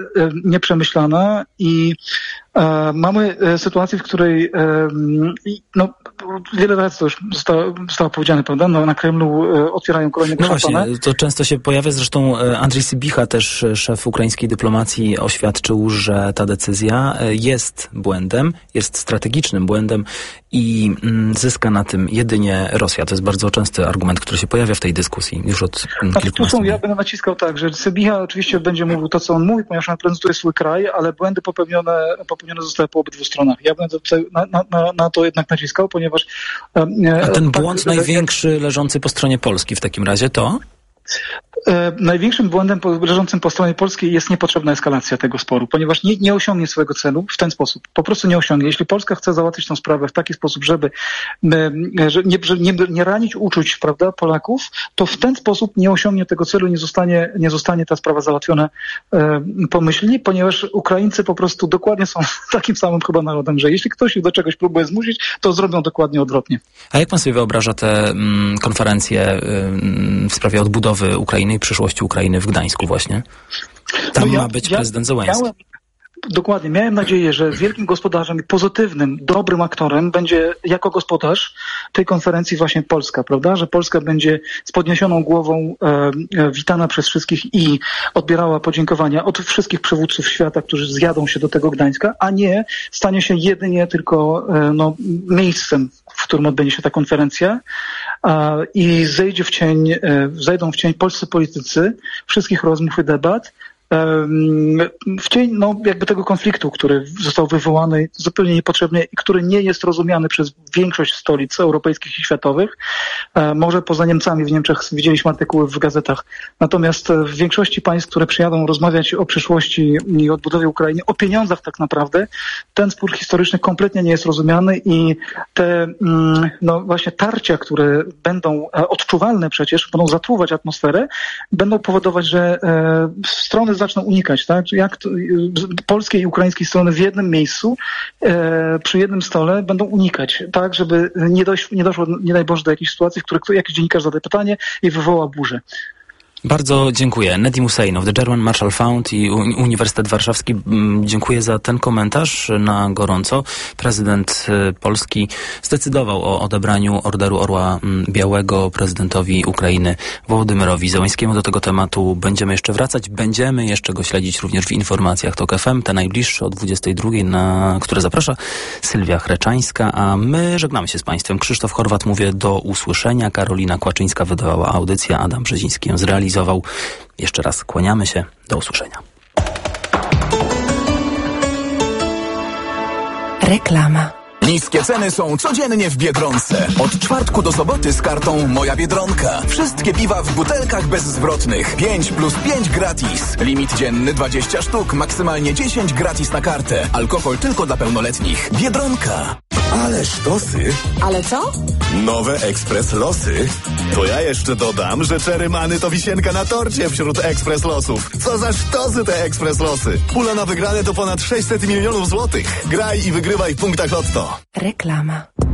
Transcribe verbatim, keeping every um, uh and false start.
nieprzemyślana i e, mamy sytuację, w której e, no, wiele razy to już zostało, zostało powiedziane, prawda? No, na Kremlu e, otwierają kolejnego no szampana. Właśnie, to często się pojawia, zresztą Andrzej Sybicha, też szef ukraińskiej dyplomacji, oświadczył, że ta decyzja jest błędem, jest strategicznym błędem i mm, zyska na tym jedynie Rosja. To jest bardzo częsty argument, który się pojawia w tej dyskusji już od kilkunastu dni. Ja będę naciskał tak, że Sybicha oczywiście będzie mówił to, co on mówi, ponieważ on reprezentuje swój kraj, ale błędy popełnione, popełnione zostały po obydwu stronach. Ja będę tutaj na, na, na to jednak naciskał, ponieważ... E, A ten błąd tak, największy leżący po stronie Polski w takim razie to? E, największym błędem po, leżącym po stronie polskiej jest niepotrzebna eskalacja tego sporu, ponieważ nie, nie osiągnie swojego celu w ten sposób. Po prostu nie osiągnie. Jeśli Polska chce załatwić tę sprawę w taki sposób, żeby e, że nie, że nie, nie ranić uczuć, prawda, Polaków, to w ten sposób nie osiągnie tego celu, nie zostanie, nie zostanie ta sprawa załatwiona e, pomyślnie, ponieważ Ukraińcy po prostu dokładnie są takim samym chyba narodem, że jeśli ktoś ich do czegoś próbuje zmusić, to zrobią dokładnie odwrotnie. A jak pan sobie wyobraża te mm, konferencje mm, w sprawie odbudowy Ukrainy i przyszłości Ukrainy w Gdańsku właśnie? Tam no ja, ma być ja, prezydent Zełenski. Miałem, dokładnie. Miałem nadzieję, że wielkim gospodarzem i pozytywnym, dobrym aktorem będzie jako gospodarz tej konferencji właśnie Polska, prawda? Że Polska będzie z podniesioną głową e, witana przez wszystkich i odbierała podziękowania od wszystkich przywódców świata, którzy zjadą się do tego Gdańska, a nie stanie się jedynie tylko e, no, miejscem, w którym odbędzie się ta konferencja a, i zejdzie w cień, e, zejdą w cień polscy politycy wszystkich rozmów i debat, w cień no, jakby tego konfliktu, który został wywołany zupełnie niepotrzebnie i który nie jest rozumiany przez większość stolic europejskich i światowych. Może poza Niemcami w Niemczech widzieliśmy artykuły w gazetach. Natomiast w większości państw, które przyjadą rozmawiać o przyszłości i odbudowie Ukrainy, o pieniądzach tak naprawdę, ten spór historyczny kompletnie nie jest rozumiany i te no, właśnie tarcia, które będą odczuwalne przecież, będą zatruwać atmosferę, będą powodować, że strony zaczną unikać, tak? Jak to, polskiej i ukraińskiej strony w jednym miejscu, e, przy jednym stole będą unikać, tak, żeby nie, dojść, nie doszło, nie daj Boże, do jakiejś sytuacji, w której jakiś dziennikarz zada pytanie i wywoła burzę. Bardzo dziękuję. Nedim Huseinow, The German Marshall Fund i Uniwersytet Warszawski. Dziękuję za ten komentarz na gorąco. Prezydent Polski zdecydował o odebraniu Orderu Orła Białego prezydentowi Ukrainy Wołodymyrowi Zełańskiemu. Do tego tematu będziemy jeszcze wracać. Będziemy jeszcze go śledzić również w informacjach TOK F M, te najbliższe o dwudziestej drugiej, na które zaprasza Sylwia Chreczańska, a my żegnamy się z Państwem. Krzysztof Horwat, mówię do usłyszenia. Karolina Kłaczyńska wydawała audycję, Adam Brzeziński ją zrealizował. Jeszcze raz kłaniamy się. Do usłyszenia. Reklama. Niskie ceny są codziennie w Biedronce. Od czwartku do soboty z kartą Moja Biedronka. Wszystkie piwa w butelkach bezzwrotnych. pięć plus pięć gratis. Limit dzienny dwadzieścia sztuk, maksymalnie dziesięć gratis na kartę. Alkohol tylko dla pełnoletnich. Biedronka. Ale sztosy. Ale co? Nowe Ekspres Losy. To ja jeszcze dodam, że Czerymany to wisienka na torcie wśród Ekspres Losów. Co za sztosy te Ekspres Losy. Pula na wygrane to ponad sześćset milionów złotych. Graj i wygrywaj w punktach Lotto. Reklama.